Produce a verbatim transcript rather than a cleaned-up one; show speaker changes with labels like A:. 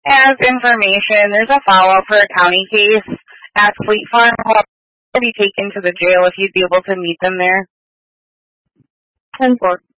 A: As information, there's a follow-up for a county case at Fleet Farm. Will be taken to the jail if you'd be able to meet them there.
B: ten four.